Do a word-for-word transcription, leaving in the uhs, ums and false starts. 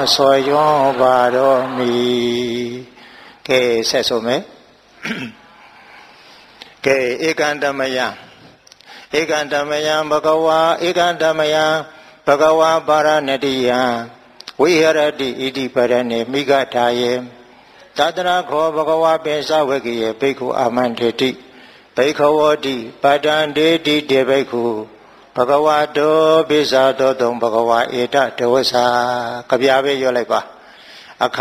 ဆော်ရွံ့ပါတော်မူကဲဆက်ဆိုမယ်ကဲဧကံတမယဧကံတမယဘဂဝါဧကံတမယဘဂဝါပါရဏတိယဝိဟရတိဣတိပရဏေမိဂထာယေသတ္တရာခောဘဂဝါပိစဝကိယေဘိက္ခုအာမန္တေတိဘိက္ခဝောတိပါတံဒေတိတေဘိက္ခုဘဂဝါတောပိစသောတုံဘဂဝါဧတတဝဆာကြပြပဲပြောလိုက်ပါ